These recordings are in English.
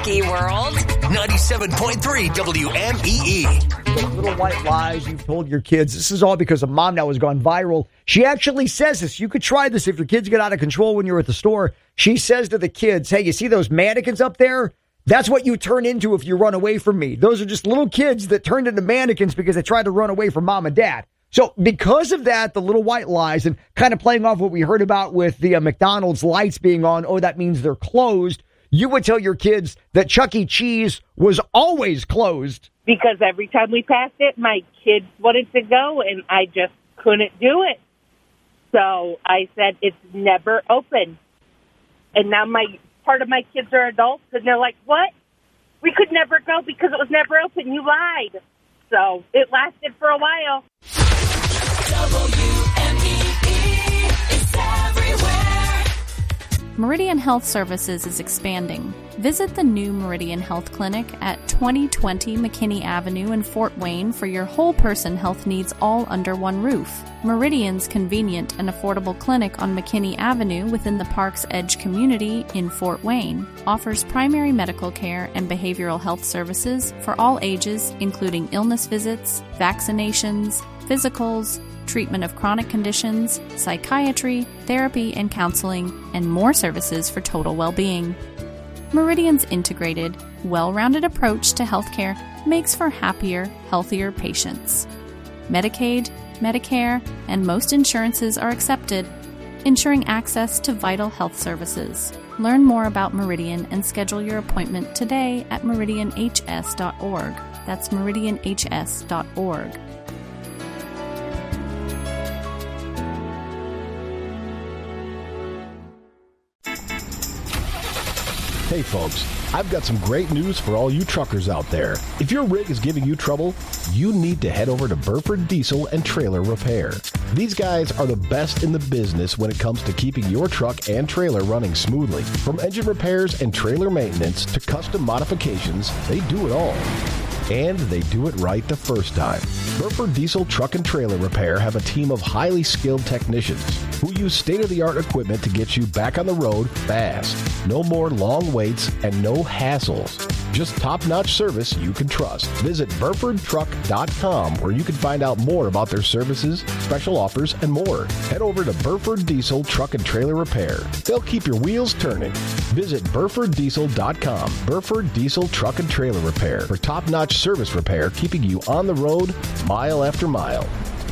Wacky World. 97.3 WMEE. Those little white lies you've told your kids. This is all because a mom now has gone viral. She actually says this. You could try this if your kids get out of control when you're at the store. She says to the kids, hey, you see those mannequins up there? That's what you turn into if you run away from me. Those are just little kids that turned into mannequins because they tried to run away from mom and dad. So because of that, the little white lies, and kind of playing off what we heard about with the McDonald's lights being on, oh, that means they're closed. You would tell your kids that Chuck E. Cheese was always closed. Because every time we passed it, my kids wanted to go, and I just couldn't do it. So I said, it's never open. And now part of my kids are adults, and they're like, what? We could never go because it was never open. You lied. So it lasted for a while. Meridian Health Services is expanding. Visit the new Meridian Health Clinic at 2020 McKinney Avenue in Fort Wayne for your whole person health needs all under one roof. Meridian's convenient and affordable clinic on McKinney Avenue within the Park's Edge community in Fort Wayne offers primary medical care and behavioral health services for all ages, including illness visits, vaccinations, physicals, treatment of chronic conditions, psychiatry, therapy and counseling, and more services for total well-being. Meridian's integrated, well-rounded approach to healthcare makes for happier, healthier patients. Medicaid, Medicare, and most insurances are accepted, ensuring access to vital health services. Learn more about Meridian and schedule your appointment today at meridianhs.org. That's meridianhs.org. Hey folks, I've got some great news for all you truckers out there. If your rig is giving you trouble, you need to head over to Burford Diesel and Trailer Repair. These guys are the best in the business when it comes to keeping your truck and trailer running smoothly. From engine repairs and trailer maintenance to custom modifications, they do it all. And they do it right the first time. Burford Diesel Truck and Trailer Repair have a team of highly skilled technicians who use state-of-the-art equipment to get you back on the road fast. No more long waits and no hassles. Just top-notch service you can trust. Visit BurfordTruck.com where you can find out more about their services, special offers, and more. Head over to Burford Diesel Truck and Trailer Repair. They'll keep your wheels turning. Visit BurfordDiesel.com. Burford Diesel Truck and Trailer Repair for top-notch service repair, keeping you on the road mile after mile.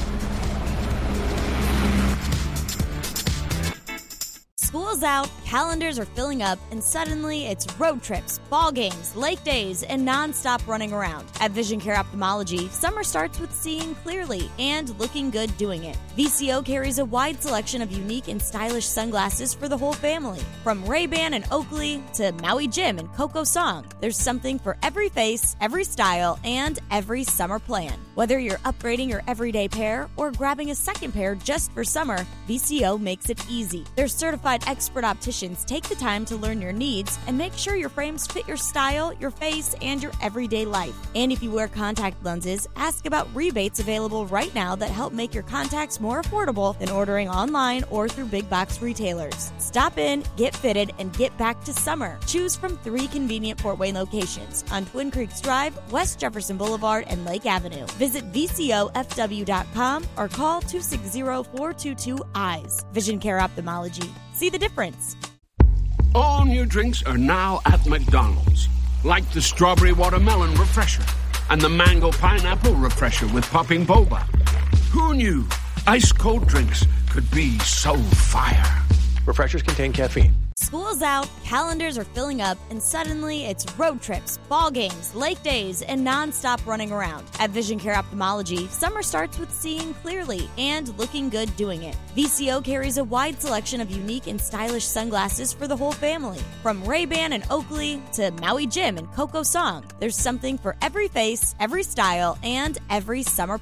School's out, calendars are filling up, and suddenly it's road trips, ball games, lake days, and non-stop running around. At Vision Care Ophthalmology, summer starts with seeing clearly and looking good doing it. VCO carries a wide selection of unique and stylish sunglasses for the whole family. From Ray-Ban and Oakley to Maui Jim and Coco Song, there's something for every face, every style, and every summer plan. Whether you're upgrading your everyday pair or grabbing a second pair just for summer, VCO makes it easy. Their certified expert opticians take the time to learn your needs and make sure your frames fit your style, your face, and your everyday life. And if you wear contact lenses, ask about rebates available right now that help make your contacts more affordable than ordering online or through big box retailers. Stop in, get fitted, and get back to summer. Choose from 3 convenient Fort Wayne locations on Twin Creeks Drive, West Jefferson Boulevard, and Lake Avenue. Visit VCOFW.com or call 260-422-EYES. Vision Care Ophthalmology. See the difference. All new drinks are now at McDonald's, like the strawberry watermelon refresher and the mango pineapple refresher with popping boba. Who knew ice cold drinks could be so fire? Refreshers contain caffeine. School's out, calendars are filling up, and suddenly it's road trips, ball games, lake days, and non-stop running around. At Vision Care Ophthalmology, summer starts with seeing clearly and looking good doing it. VCO carries a wide selection of unique and stylish sunglasses for the whole family. From Ray-Ban and Oakley to Maui Jim and Coco Song, there's something for every face, every style, and every summer plan.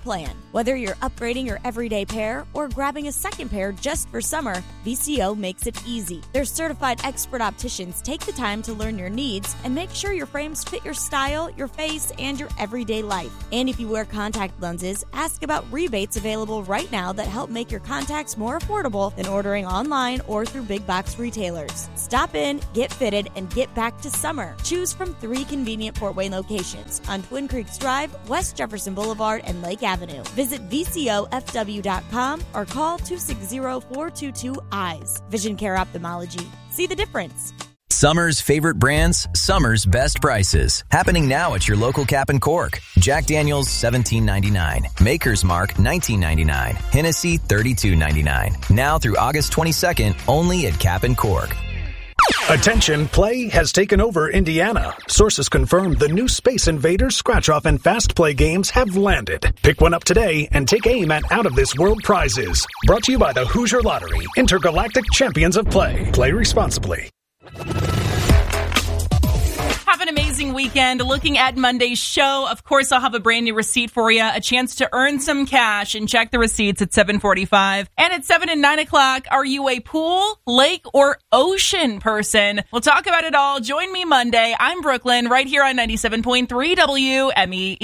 Whether you're upgrading your everyday pair or grabbing a second pair just for summer, VCO makes it easy. Their certified expert opticians take the time to learn your needs and make sure your frames fit your style, your face, and your everyday life. And if you wear contact lenses, ask about rebates available right now that help make your contacts more affordable than ordering online or through big box retailers. Stop in, get fitted, and get back to summer. Choose from 3 convenient Fort Wayne locations on Twin Creeks Drive, West Jefferson Boulevard, and Lake Avenue. Visit VCOFW.com or call 260-422-EYES. Vision Care Ophthalmology. See the difference. Summer's favorite brands, summer's best prices. Happening now at your local Cap and Cork. Jack Daniel's $17.99. Maker's Mark $19.99. Hennessy $32.99. Now through August 22nd, only at Cap and Cork. Attention, play has taken over Indiana. Sources confirm the new Space Invaders, Scratch-Off, and Fast Play games have landed. Pick one up today and take aim at out-of-this-world prizes. Brought to you by the Hoosier Lottery, Intergalactic Champions of Play. Play responsibly. Have an amazing weekend. Looking at Monday's show, of course, I'll have a brand new receipt for you, a chance to earn some cash, and check the receipts at 7:45. And at 7 and 9 o'clock, are you a pool, lake, or ocean person? We'll talk about it all. Join me Monday. I'm Brooklyn, right here on 97.3 WME.